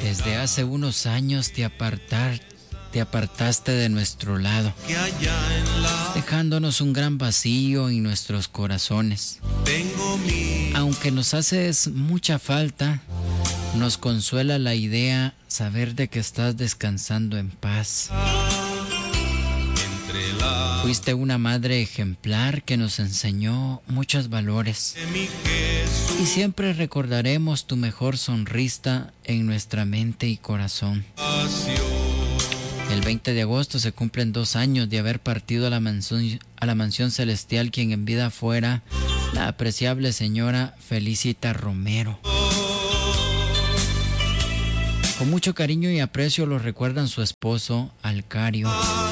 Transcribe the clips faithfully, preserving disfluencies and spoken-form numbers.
Desde hace unos años te, apartar, te apartaste de nuestro lado, dejándonos un gran vacío en nuestros corazones. Aunque nos haces mucha falta, nos consuela la idea saber de que estás descansando en paz. Fuiste una madre ejemplar que nos enseñó muchos valores. Y siempre recordaremos tu mejor sonrisa en nuestra mente y corazón. El veinte de agosto se cumplen dos años de haber partido a la mansión, a la mansión celestial quien en vida fuera la apreciable señora Felicita Romero. Con mucho cariño y aprecio lo recuerdan su esposo Alcario,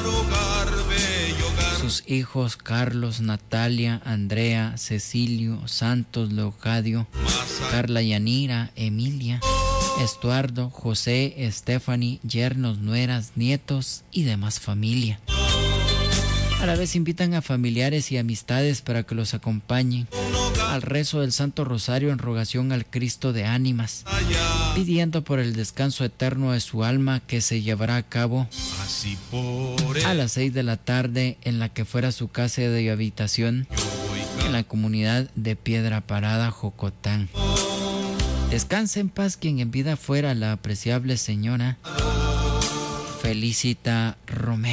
sus hijos Carlos, Natalia, Andrea, Cecilio, Santos, Leocadio, Carla, Yanira, Emilia, Estuardo, José, Stephanie, yernos, nueras, nietos y demás familia. A la vez invitan a familiares y amistades para que los acompañen al rezo del Santo Rosario en rogación al Cristo de ánimas, pidiendo por el descanso eterno de su alma que se llevará a cabo a las seis de la tarde en la que fuera su casa de habitación en la comunidad de Piedra Parada, Jocotán. Descanse en paz quien en vida fuera la apreciable señora Felicita Romero.